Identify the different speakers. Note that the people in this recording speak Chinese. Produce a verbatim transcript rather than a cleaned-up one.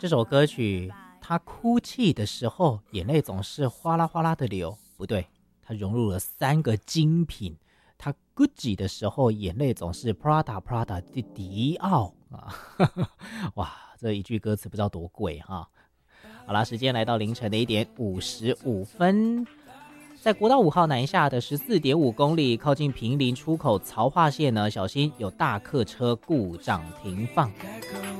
Speaker 1: 这首歌曲他哭泣的时候眼泪总是哗啦哗啦的流，不对，他融入了三个精品。他 Gucci 的时候眼泪总是 Prada Prada 的迪奥啊，哇，这一句歌词不知道多贵哈。好啦，时间来到凌晨的一点五十五分，在国道五号南下的十四点五公里，靠近坪林出口曹化线呢，小心有大客车故障停放。